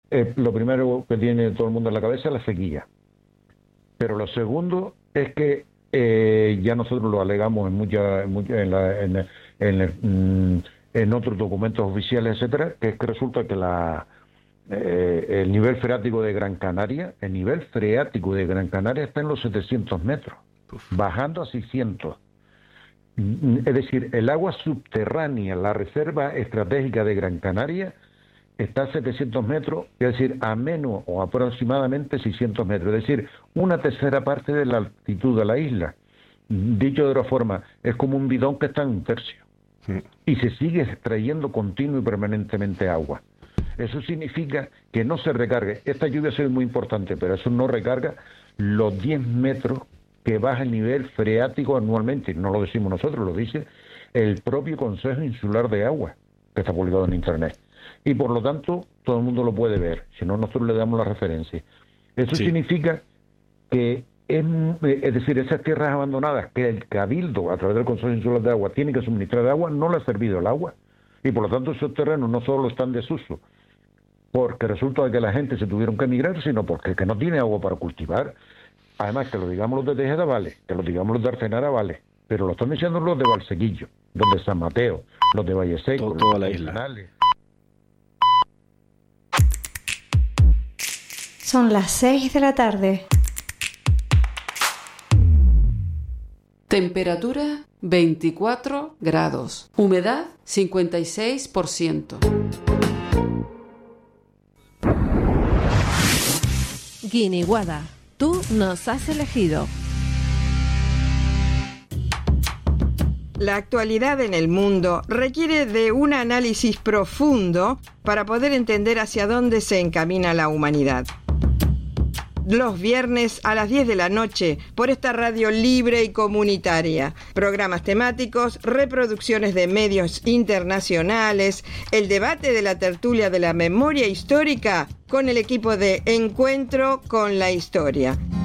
Lo primero que tiene todo el mundo en la cabeza es la sequía. Pero lo segundo es que ya nosotros lo alegamos en otros documentos oficiales, etcétera, que es que resulta que el nivel freático de Gran Canaria, está en los 700 metros, bajando a 600. Es decir, el agua subterránea, la reserva estratégica de Gran Canaria, está a 700 metros, es decir, a menos o aproximadamente 600 metros, es decir, una tercera parte de la altitud de la isla. Dicho de otra forma, es como un bidón que está en un tercio. Sí. Y se sigue extrayendo continuo y permanentemente agua. Eso significa que no se recargue. Esta lluvia ha sido muy importante, pero eso no recarga los 10 metros que baja el nivel freático anualmente. No lo decimos nosotros, lo dice el propio Consejo Insular de Agua, que está publicado en Internet. Y por lo tanto, todo el mundo lo puede ver, si no nosotros le damos la referencia. Eso significa que, es decir, esas tierras abandonadas que el Cabildo, a través del Consejo Insular de Agua, tiene que suministrar agua, no le ha servido el agua. Y por lo tanto esos terrenos no solo están en desuso, porque resulta de que la gente se tuvieron que emigrar, sino porque que no tiene agua para cultivar. Además, que lo digamos los de Tejeda, vale, que lo digamos los de Arcenara, vale, pero lo están diciendo los de Valsequillo, los de San Mateo, los de Valle Seco, toda la isla. Son las 6 de la tarde. Temperatura 24 grados. Humedad 56%. Guiniguada, tú nos has elegido. La actualidad en el mundo requiere de un análisis profundo para poder entender hacia dónde se encamina la humanidad. Los viernes a las 10 de la noche por esta radio libre y comunitaria. Programas temáticos, reproducciones de medios internacionales, el debate de la tertulia de la memoria histórica con el equipo de Encuentro con la Historia.